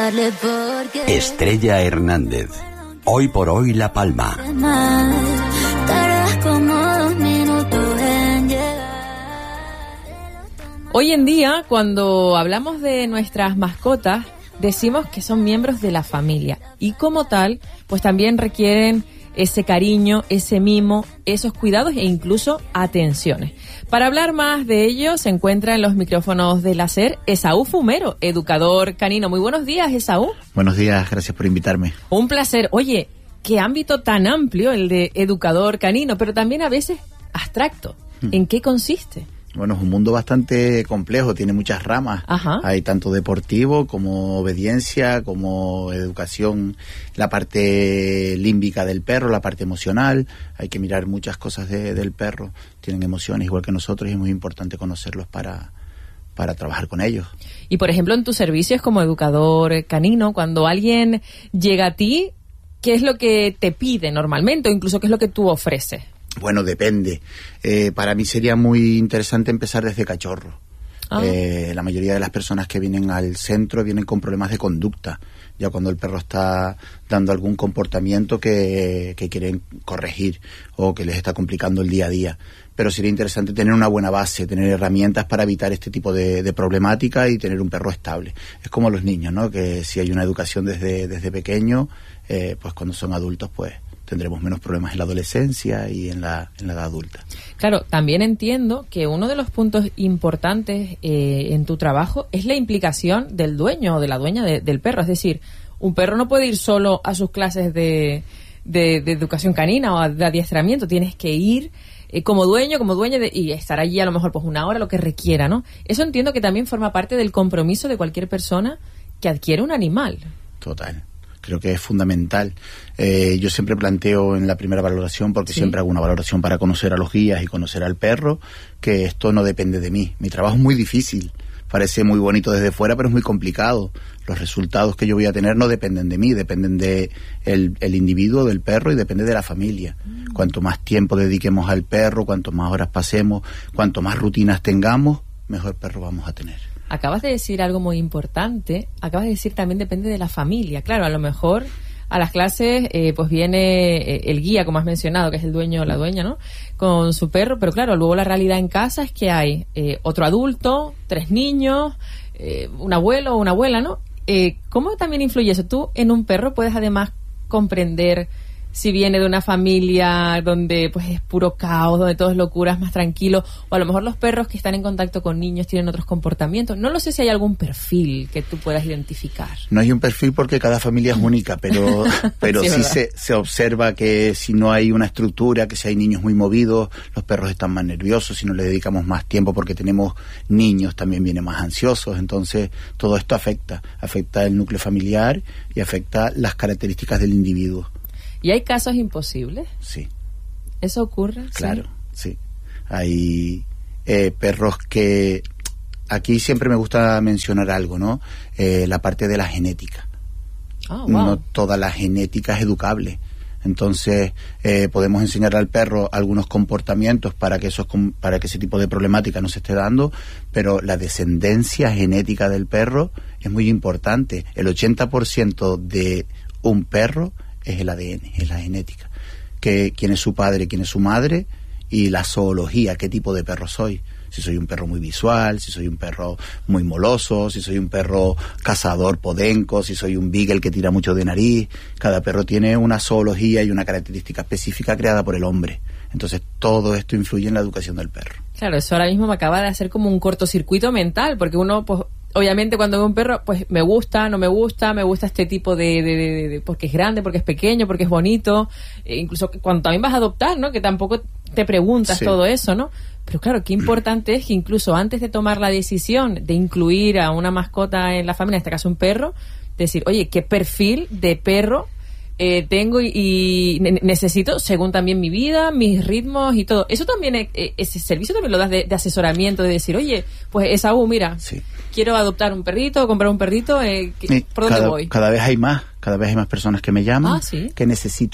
Estrella Hernández. Hoy por hoy La Palma. Hoy en día, cuando hablamos de nuestras mascotas, decimos que son miembros de la familia y como tal, pues también requieren ese cariño, ese mimo, esos cuidados e incluso atenciones. Para hablar más de ello, se encuentra en los micrófonos de la SER Esaú Fumero, educador canino. Muy buenos días, Esaú. Buenos días, gracias por invitarme. Un placer. Oye, qué ámbito tan amplio el de educador canino, pero también a veces abstracto. ¿En qué consiste? Bueno, es un mundo bastante complejo, tiene muchas ramas. Ajá. Hay tanto deportivo como obediencia, como educación, la parte límbica del perro, la parte emocional. Hay que mirar muchas cosas del perro. Tienen emociones igual que nosotros y es muy importante conocerlos para trabajar con ellos. Y, por ejemplo, en tus servicios como educador canino, cuando alguien llega a ti, ¿qué es lo que te pide normalmente o incluso qué es lo que tú ofreces? Bueno, depende. Para mí sería muy interesante empezar desde cachorro. La mayoría de las personas que vienen al centro vienen con problemas de conducta. Ya cuando el perro está dando algún comportamiento que quieren corregir o que les está complicando el día a día. Pero sería interesante tener una buena base, tener herramientas para evitar este tipo de problemática y tener un perro estable. Es como los niños, ¿no? Que si hay una educación desde pequeño, pues cuando son adultos, pues tendremos menos problemas en la adolescencia y en la edad adulta. Claro, también entiendo que uno de los puntos importantes en tu trabajo es la implicación del dueño o de la dueña del perro. Es decir, un perro no puede ir solo a sus clases de educación canina o de adiestramiento. Tienes que ir como dueño, y estar allí a lo mejor pues una hora, lo que requiera, ¿no? Eso entiendo que también forma parte del compromiso de cualquier persona que adquiere un animal. Total. Creo que es fundamental. Yo siempre planteo en la primera valoración, porque siempre hago una valoración para conocer a los guías y conocer al perro, que esto no depende de mí. Mi trabajo es muy difícil. Parece muy bonito desde fuera, pero es muy complicado. Los resultados que yo voy a tener no dependen de mí, dependen de el individuo, del perro, y depende de la familia. Cuanto más tiempo dediquemos al perro, cuanto más horas pasemos, cuanto más rutinas tengamos, mejor perro vamos a tener. Acabas de decir algo muy importante. Acabas de decir también depende de la familia. Claro, a lo mejor a las clases pues viene el guía, como has mencionado, que es el dueño o la dueña, ¿no? Con su perro, pero claro, luego la realidad en casa es que hay otro adulto, 3 niños, un abuelo o una abuela, ¿no? ¿Cómo también influye eso? Tú en un perro puedes además comprender si viene de una familia donde pues es puro caos, donde todo es locura, es más tranquilo, o a lo mejor los perros que están en contacto con niños tienen otros comportamientos. No lo sé si hay algún perfil que tú puedas identificar. No hay un perfil porque cada familia es única, pero sí se observa que si no hay una estructura, que si hay niños muy movidos, los perros están más nerviosos, si no le dedicamos más tiempo porque tenemos niños también vienen más ansiosos. Entonces todo esto afecta el núcleo familiar y afecta las características del individuo. ¿Y hay casos imposibles? Sí. ¿Eso ocurre? Claro, sí. Hay perros que... Aquí siempre me gusta mencionar algo, ¿no? La parte de la genética. Oh, wow. No toda la genética es educable. Entonces, podemos enseñar al perro algunos comportamientos para que ese tipo de problemática no se esté dando, pero la descendencia genética del perro es muy importante. El 80% de un perro es el ADN, es la genética. Quién es su padre, quién es su madre y la zoología, qué tipo de perro soy. Si soy un perro muy visual, si soy un perro muy moloso, si soy un perro cazador podenco, si soy un beagle que tira mucho de nariz. Cada perro tiene una zoología y una característica específica creada por el hombre. Entonces todo esto influye en la educación del perro. Claro, eso ahora mismo me acaba de hacer como un cortocircuito mental, porque uno pues obviamente cuando veo un perro, pues me gusta, no me gusta este tipo de porque es grande, porque es pequeño, porque es bonito, incluso cuando también vas a adoptar, ¿no? Que tampoco te preguntas todo eso, ¿no? Pero claro, qué importante es que incluso antes de tomar la decisión de incluir a una mascota en la familia, en este caso un perro, decir, oye, ¿qué perfil de perro tengo y necesito según también mi vida, mis ritmos y todo? Eso también, ese servicio también lo das de asesoramiento, de decir, oye, pues Esaú, mira, quiero adoptar un perrito, comprar un perrito, ¿por dónde voy? Cada vez hay más personas que me llaman, que necesito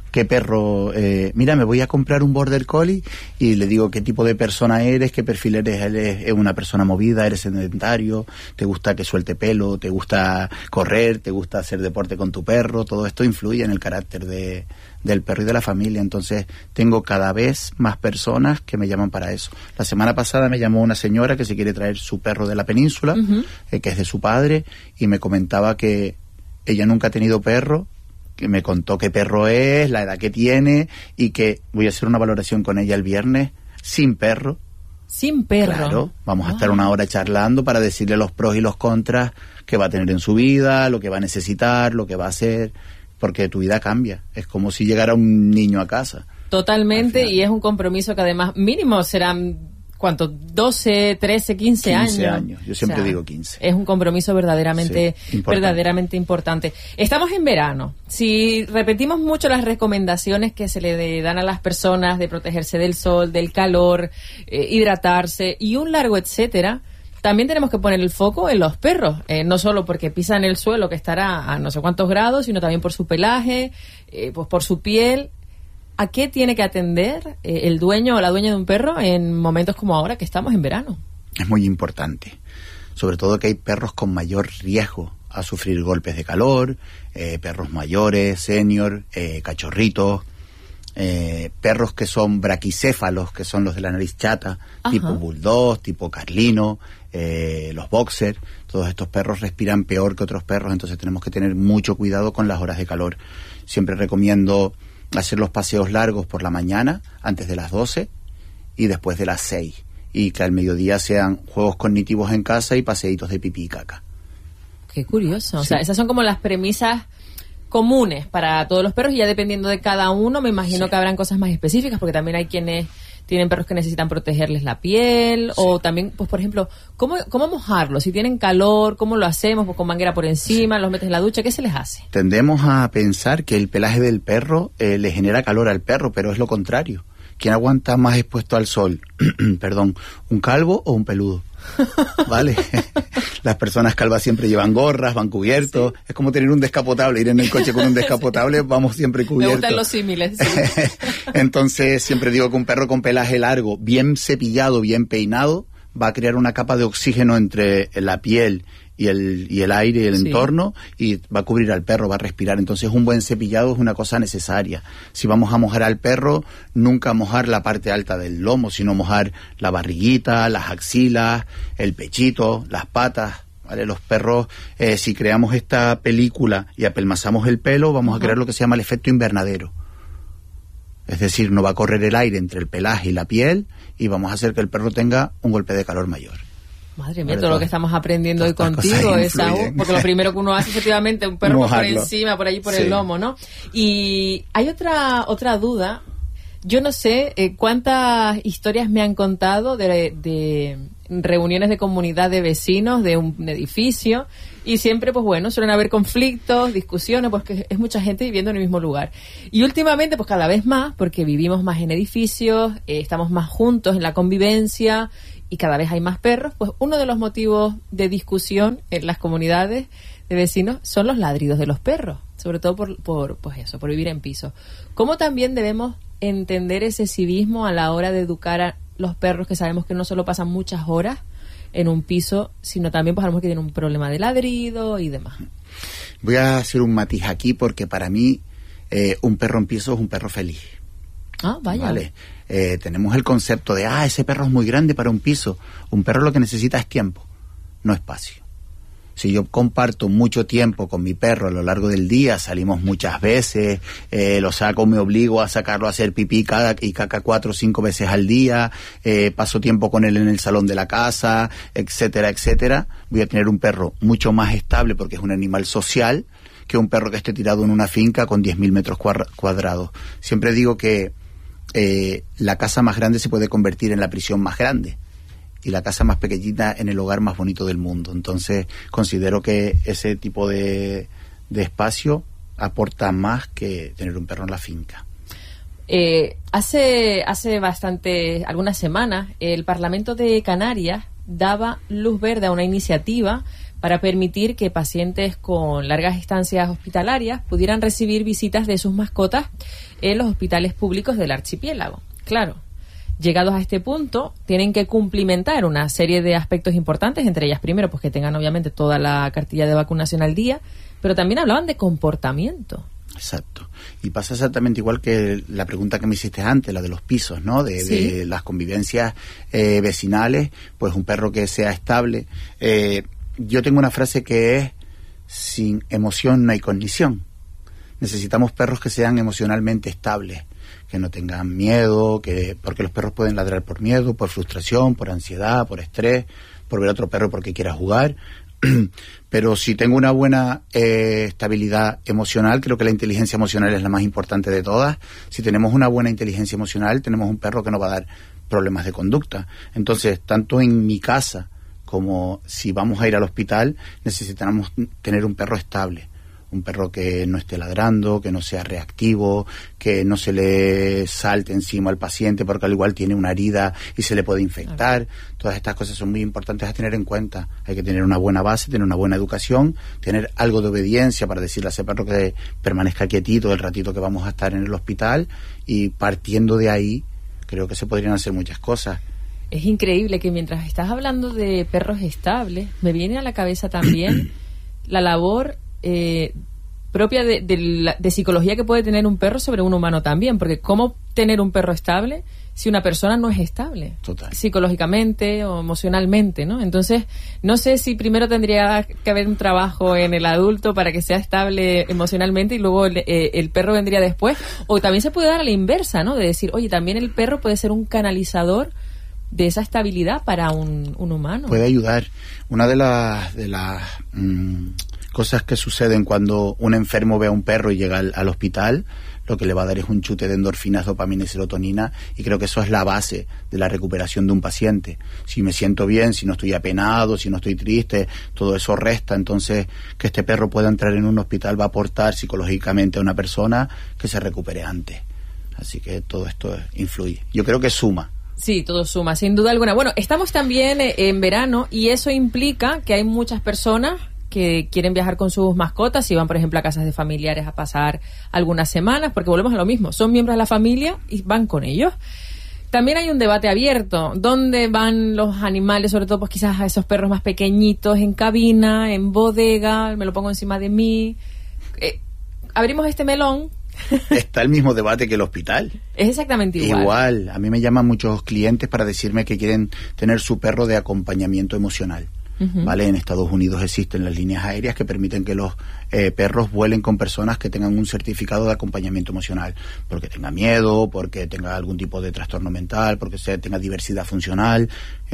qué perro, mira, me voy a comprar un Border Collie, y le digo qué tipo de persona eres, qué perfil eres. ¿Eres una persona movida, eres sedentario, te gusta que suelte pelo, te gusta correr, te gusta hacer deporte con tu perro? Todo esto influye en el carácter del perro y de la familia. Entonces tengo cada vez más personas que me llaman para eso. La semana pasada me llamó una señora que se quiere traer su perro de la península, que es de su padre, y me comentaba que ella nunca ha tenido perro, que me contó qué perro es, la edad que tiene, y que voy a hacer una valoración con ella el viernes sin perro. Sin perro. Claro, vamos a estar una hora charlando para decirle los pros y los contras que va a tener en su vida, lo que va a necesitar, lo que va a hacer, porque tu vida cambia. Es como si llegara un niño a casa. Totalmente, y es un compromiso que además mínimo serán, ¿cuánto? 12, 13, 15 años. 15 años, yo siempre digo 15. Es un compromiso verdaderamente, importante. importante. Estamos en verano. Si repetimos mucho las recomendaciones que se le dan a las personas de protegerse del sol, del calor, hidratarse y un largo etcétera, también tenemos que poner el foco en los perros, no solo porque pisan el suelo, que estará a no sé cuántos grados, sino también por su pelaje, pues por su piel. ¿A qué tiene que atender el dueño o la dueña de un perro en momentos como ahora que estamos en verano? Es muy importante, sobre todo que hay perros con mayor riesgo a sufrir golpes de calor, perros mayores, senior, cachorritos, perros que son braquicéfalos, que son los de la nariz chata, tipo bulldog, tipo carlino, los boxer. Todos estos perros respiran peor que otros perros, entonces tenemos que tener mucho cuidado con las horas de calor. Siempre recomiendo hacer los paseos largos por la mañana, antes de las 12 y después de las 6, y que al mediodía sean juegos cognitivos en casa y paseitos de pipí y caca. Qué curioso. Sí. O sea, esas son como las premisas comunes para todos los perros, y ya dependiendo de cada uno, me imagino que habrán cosas más específicas, porque también hay quienes tienen perros que necesitan protegerles la piel, o también, pues por ejemplo, ¿cómo mojarlos? Si tienen calor, ¿cómo lo hacemos? Pues con manguera por encima, los metes en la ducha, ¿qué se les hace? Tendemos a pensar que el pelaje del perro le genera calor al perro, pero es lo contrario. ¿Quién aguanta más expuesto al sol? Perdón, ¿un calvo o un peludo? ¿Vale? Las personas calvas siempre llevan gorras, van cubiertos. Sí. Es como tener un descapotable, ir en el coche con un descapotable, vamos siempre cubiertos. Me gustan los símiles. Sí. Entonces siempre digo que un perro con pelaje largo, bien cepillado, bien peinado, va a crear una capa de oxígeno entre la piel y el aire y el entorno, y va a cubrir al perro, va a respirar. Entonces un buen cepillado es una cosa necesaria. Si vamos a mojar al perro, nunca mojar la parte alta del lomo, sino mojar la barriguita, las axilas, el pechito, las patas, ¿vale? Los perros, si creamos esta película y apelmazamos el pelo, vamos a crear lo que se llama el efecto invernadero. Es decir, no va a correr el aire entre el pelaje y la piel, y vamos a hacer que el perro tenga un golpe de calor mayor. Madre mía, todo lo que estamos aprendiendo hoy contigo, Esaú, porque lo primero que uno hace efectivamente un perro por encima, por allí por el lomo, ¿no? Y hay otra duda. Yo no sé cuántas historias me han contado de reuniones de comunidad de vecinos de un edificio, y siempre, pues bueno, suelen haber conflictos, discusiones, porque es mucha gente viviendo en el mismo lugar. Y últimamente, pues cada vez más, porque vivimos más en edificios, estamos más juntos en la convivencia, y cada vez hay más perros, pues uno de los motivos de discusión en las comunidades de vecinos son los ladridos de los perros, sobre todo por vivir en piso. ¿Cómo también debemos entender ese civismo a la hora de educar a los perros, que sabemos que no solo pasan muchas horas en un piso, sino también pues a lo mejor que tienen un problema de ladrido y demás? Voy a hacer un matiz aquí, porque para mí un perro en piso es un perro feliz. Ah, vaya. Vale. Tenemos el concepto de, ese perro es muy grande para un piso. Un perro lo que necesita es tiempo, no espacio. Si yo comparto mucho tiempo con mi perro a lo largo del día, salimos muchas veces, lo saco, me obligo a sacarlo a hacer pipí y caca 4 o 5 veces al día, paso tiempo con él en el salón de la casa, etcétera, etcétera, voy a tener un perro mucho más estable, porque es un animal social, que un perro que esté tirado en una finca con 10.000 metros cuadrados. Siempre digo que la casa más grande se puede convertir en la prisión más grande, y la casa más pequeñita en el hogar más bonito del mundo. Entonces considero que ese tipo de espacio aporta más que tener un perro en la finca. Hace algunas semanas, el Parlamento de Canarias daba luz verde a una iniciativa para permitir que pacientes con largas estancias hospitalarias pudieran recibir visitas de sus mascotas en los hospitales públicos del archipiélago. Claro, llegados a este punto, tienen que cumplimentar una serie de aspectos importantes, entre ellas primero, pues que tengan obviamente toda la cartilla de vacunación al día, pero también hablaban de comportamiento. Exacto. Y pasa exactamente igual que la pregunta que me hiciste antes, la de los pisos, ¿no? De las convivencias vecinales, pues un perro que sea estable. Yo tengo una frase que es: sin emoción no hay cognición. Necesitamos perros que sean emocionalmente estables, que no tengan miedo, porque los perros pueden ladrar por miedo, por frustración, por ansiedad, por estrés, por ver a otro perro porque quiera jugar. Pero si tengo una buena estabilidad emocional, creo que la inteligencia emocional es la más importante de todas. Si tenemos una buena inteligencia emocional, tenemos un perro que no va a dar problemas de conducta. Entonces, tanto en mi casa como si vamos a ir al hospital, necesitamos tener un perro estable. Un perro que no esté ladrando, que no sea reactivo, que no se le salte encima al paciente porque al igual tiene una herida y se le puede infectar. Todas estas cosas son muy importantes a tener en cuenta. Hay que tener una buena base, tener una buena educación, tener algo de obediencia para decirle a ese perro que permanezca quietito el ratito que vamos a estar en el hospital, y partiendo de ahí creo que se podrían hacer muchas cosas. Es increíble que mientras estás hablando de perros estables, me viene a la cabeza también la labor propia de psicología que puede tener un perro sobre un humano también, porque ¿cómo tener un perro estable si una persona no es estable? Total. Psicológicamente o emocionalmente, ¿no? Entonces, no sé si primero tendría que haber un trabajo en el adulto para que sea estable emocionalmente y luego el perro vendría después, o también se puede dar a la inversa, ¿no? De decir, oye, también el perro puede ser un canalizador de esa estabilidad para un humano. Puede ayudar. Una de las cosas que suceden cuando un enfermo ve a un perro y llega al hospital, lo que le va a dar es un chute de endorfinas, dopamina y serotonina, y creo que eso es la base de la recuperación de un paciente. Si me siento bien, si no estoy apenado, si no estoy triste, todo eso resta. Entonces, que este perro pueda entrar en un hospital va a aportar psicológicamente a una persona que se recupere antes. Así que todo esto influye. Yo creo que suma. Sí, todo suma, sin duda alguna. Bueno, estamos también en verano y eso implica que hay muchas personas que quieren viajar con sus mascotas y van, por ejemplo, a casas de familiares a pasar algunas semanas, porque volvemos a lo mismo, son miembros de la familia y van con ellos. También hay un debate abierto, ¿dónde van los animales, sobre todo pues quizás a esos perros más pequeñitos, en cabina, en bodega, me lo pongo encima de mí? Abrimos este melón. Está el mismo debate que el hospital. Es exactamente igual. Igual, a mí me llaman muchos clientes para decirme que quieren tener su perro de acompañamiento emocional. ¿Vale? En Estados Unidos existen las líneas aéreas que permiten que los perros vuelen con personas que tengan un certificado de acompañamiento emocional, porque tenga miedo, porque tenga algún tipo de trastorno mental, porque tenga diversidad funcional,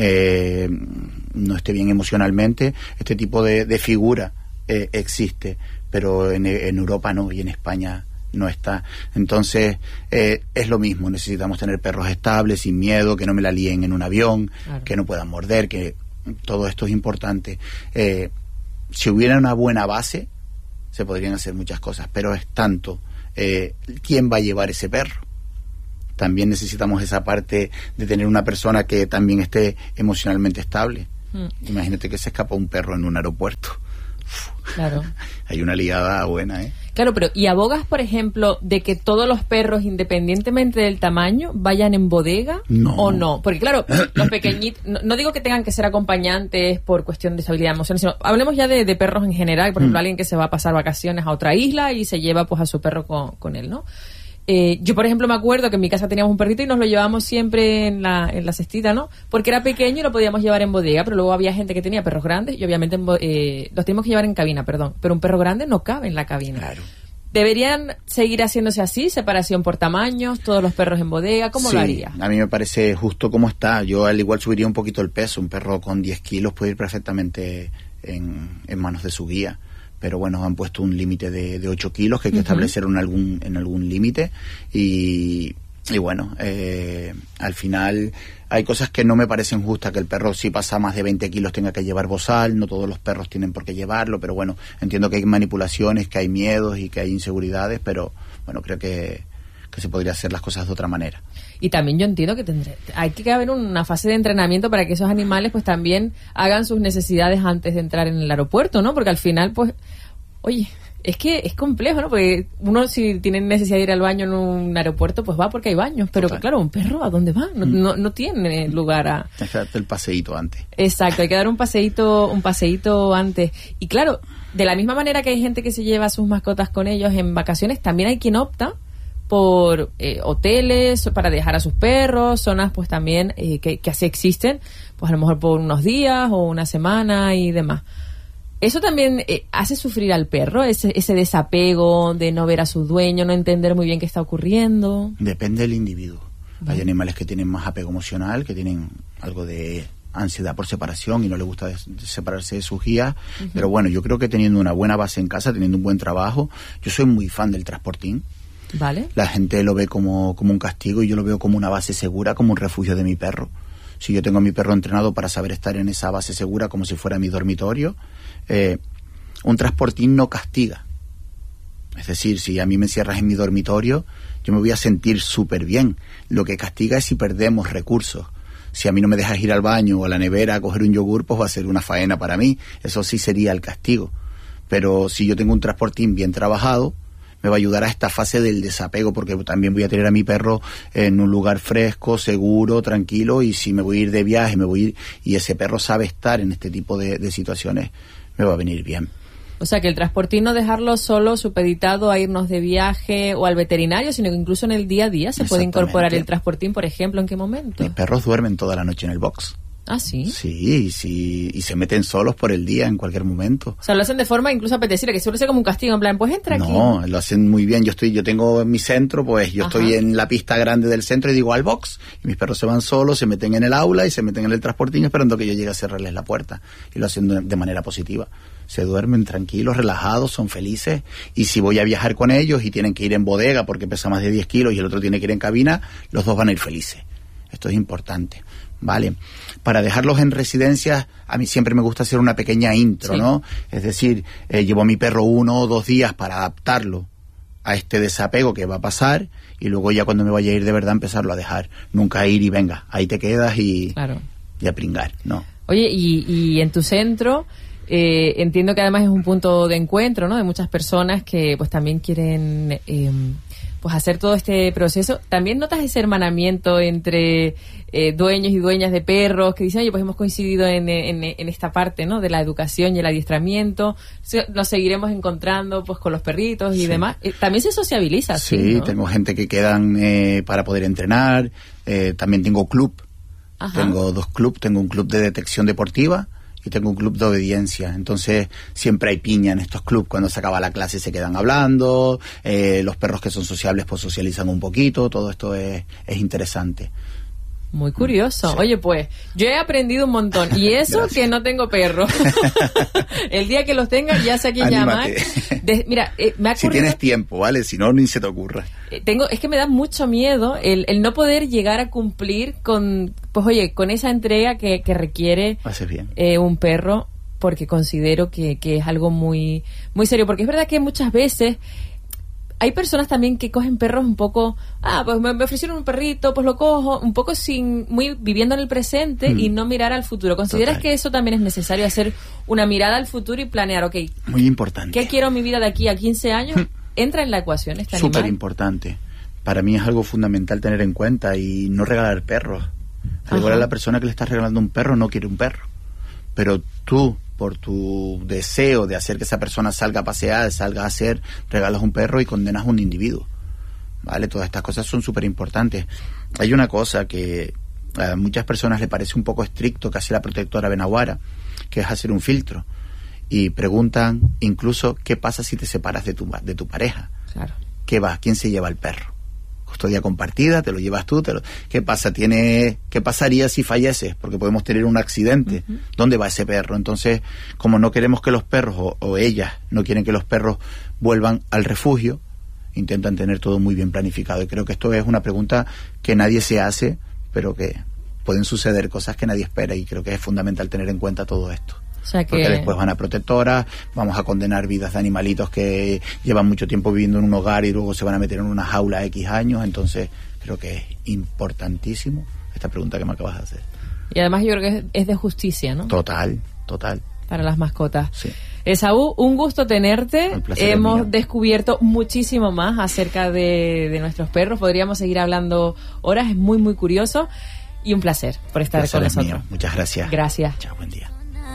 no esté bien emocionalmente. Este tipo de figura existe, pero en Europa no, y en España no está. Entonces es lo mismo, necesitamos tener perros estables, sin miedo, que no me la líen en un avión, claro, que no puedan morder, que todo esto es importante. Si hubiera una buena base, se podrían hacer muchas cosas, pero es tanto quién va a llevar ese perro. También necesitamos esa parte de tener una persona que también esté emocionalmente estable. Imagínate que se escapa un perro en un aeropuerto. Claro. Hay una liada buena, ¿eh? Claro, pero ¿y abogas, por ejemplo, de que todos los perros, independientemente del tamaño, vayan en bodega o no? Porque claro, los pequeñitos, no digo que tengan que ser acompañantes por cuestión de estabilidad emocional, sino hablemos ya de perros en general. Por ejemplo, alguien que se va a pasar vacaciones a otra isla y se lleva pues a su perro con él, ¿no? Yo, por ejemplo, me acuerdo que en mi casa teníamos un perrito y nos lo llevábamos siempre en la cestita, ¿no? Porque era pequeño y lo podíamos llevar en bodega, pero luego había gente que tenía perros grandes y obviamente los teníamos que llevar en cabina, perdón. Pero un perro grande no cabe en la cabina. Claro. ¿Deberían seguir haciéndose así, separación por tamaños, todos los perros en bodega? ¿Cómo lo haría? A mí me parece justo como está. Yo al igual subiría un poquito el peso. Un perro con 10 kilos puede ir perfectamente en manos de su guía. Pero bueno, han puesto un límite de 8 kilos que hay que establecer en algún límite. Y bueno, al final hay cosas que no me parecen justas, que el perro si pasa más de 20 kilos tenga que llevar bozal. No todos los perros tienen por qué llevarlo, pero bueno, entiendo que hay manipulaciones, que hay miedos y que hay inseguridades, pero bueno, creo que que se podría hacer las cosas de otra manera. Y también yo entiendo que hay que haber una fase de entrenamiento para que esos animales pues también hagan sus necesidades antes de entrar en el aeropuerto, ¿no? Porque al final, pues, oye, es que es complejo, ¿no? Porque uno, si tiene necesidad de ir al baño en un aeropuerto, pues va porque hay baños. Pero claro, un perro, ¿a dónde va? No tiene lugar a... Hay que darte el paseíto antes. Exacto, hay que dar un paseíto antes. Y claro, de la misma manera que hay gente que se lleva a sus mascotas con ellos en vacaciones, también hay quien opta por hoteles para dejar a sus perros, zonas pues también que así existen, pues a lo mejor por unos días o una semana y demás. Eso también hace sufrir al perro, ese desapego de no ver a su dueño, no entender muy bien qué está ocurriendo. Depende del individuo. Vale. Hay animales que tienen más apego emocional, que tienen algo de ansiedad por separación y no les gusta separarse de sus guías. Uh-huh. Pero bueno, yo creo que teniendo una buena base en casa, teniendo un buen trabajo, yo soy muy fan del transportín. Vale. La gente lo ve como un castigo y yo lo veo como una base segura, como un refugio de mi perro. Si yo tengo a mi perro entrenado para saber estar en esa base segura como si fuera mi dormitorio, un transportín no castiga. Es decir, si a mí me encierras en mi dormitorio, yo me voy a sentir súper bien. Lo que castiga es si perdemos recursos. Si a mí no me dejas ir al baño o a la nevera a coger un yogur, pues va a ser una faena para mí. Eso sí sería el castigo. Pero si yo tengo un transportín bien trabajado, me va a ayudar a esta fase del desapego, porque también voy a tener a mi perro en un lugar fresco, seguro, tranquilo, y si me voy a ir de viaje, y ese perro sabe estar en este tipo de situaciones, me va a venir bien. O sea, que el transportín no dejarlo solo supeditado a irnos de viaje o al veterinario, sino que incluso en el día a día se puede incorporar el transportín, por ejemplo, ¿en qué momento? Mis perros duermen toda la noche en el box. ¿Ah, sí? Sí, y se meten solos por el día en cualquier momento. O sea, lo hacen de forma incluso apetecible, que suele ser como un castigo, en plan, pues entra aquí. No, lo hacen muy bien. Yo tengo en mi centro, pues yo estoy en la pista grande del centro y digo al box, y mis perros se van solos, se meten en el aula y se meten en el transportín esperando que yo llegue a cerrarles la puerta. Y lo hacen de manera positiva. Se duermen tranquilos, relajados, son felices, y si voy a viajar con ellos y tienen que ir en bodega porque pesa más de 10 kilos y el otro tiene que ir en cabina, los dos van a ir felices. Esto es importante, ¿vale? Para dejarlos en residencias, a mí siempre me gusta hacer una pequeña intro, sí, ¿no? Es decir, llevo a mi perro 1 o 2 días para adaptarlo a este desapego que va a pasar, y luego ya cuando me vaya a ir de verdad empezarlo a dejar. Nunca ir y venga, ahí te quedas y a pringar, ¿no? Oye, y en tu centro... entiendo que además es un punto de encuentro, ¿no? De muchas personas que pues también quieren pues hacer todo este proceso. ¿También notas ese hermanamiento entre dueños y dueñas de perros que dicen, oye, pues hemos coincidido en esta parte, ¿no? De la educación y el adiestramiento, nos seguiremos encontrando pues con los perritos y demás? También se sociabiliza. Sí, ¿no? Tengo gente que quedan para poder entrenar. También tengo club. Ajá. Tengo 2 clubes. Tengo un club de detección deportiva y tengo un club de obediencia. Entonces siempre hay piña en estos clubes. Cuando se acaba la clase se quedan hablando, los perros que son sociables pues socializan un poquito. Todo esto es interesante. Muy curioso. Sí. Oye, pues yo he aprendido un montón, y eso que no tengo perro. El día que los tenga ya sé a quién llamar. Mira, me ha ocurrido... Si tienes tiempo, ¿vale? Si no, ni se te ocurra. Es que me da mucho miedo el no poder llegar a cumplir con esa entrega que requiere un perro, porque considero que es algo muy, muy serio. Porque es verdad que muchas veces hay personas también que cogen perros un poco, pues me ofrecieron un perrito, pues lo cojo, un poco viviendo en el presente y no mirar al futuro. ¿Consideras que eso también es necesario, hacer una mirada al futuro y planear, ok, muy importante, ¿qué quiero en mi vida de aquí a 15 años? ¿Entra en la ecuación este animal? Súper importante. Para mí es algo fundamental tener en cuenta, y no regalar perros. Al igual a la persona que le estás regalando un perro no quiere un perro, pero tú, por tu deseo de hacer que esa persona salga a pasear, salga a hacer, regalas un perro y condenas a un individuo, ¿vale? Todas estas cosas son súper importantes. Hay una cosa que a muchas personas le parece un poco estricto, que hace la protectora Benaguara, que es hacer un filtro, y preguntan incluso qué pasa si te separas de tu pareja. Claro. ¿Quién se lleva el perro? Custodia compartida, te lo llevas tú, ¿qué pasa? ¿Qué pasaría si falleces? Porque podemos tener un accidente. Uh-huh. ¿Dónde va ese perro? Entonces, como no queremos que los perros, o ellas no quieren que los perros vuelvan al refugio, intentan tener todo muy bien planificado. Y creo que esto es una pregunta que nadie se hace, pero que pueden suceder cosas que nadie espera, y creo que es fundamental tener en cuenta todo esto. O sea que... Porque después van a protectoras, vamos a condenar vidas de animalitos que llevan mucho tiempo viviendo en un hogar y luego se van a meter en una jaula X años. Entonces creo que es importantísimo esta pregunta que me acabas de hacer. Y además yo creo que es de justicia, ¿no? Total. Para las mascotas. Sí. Esaú, un gusto tenerte. El placer Hemos es mío. descubierto muchísimo más acerca de nuestros perros. Podríamos seguir hablando horas, es muy, muy curioso. Y un placer por estar con nosotros. Mío. Muchas gracias. Gracias. Chao, buen día.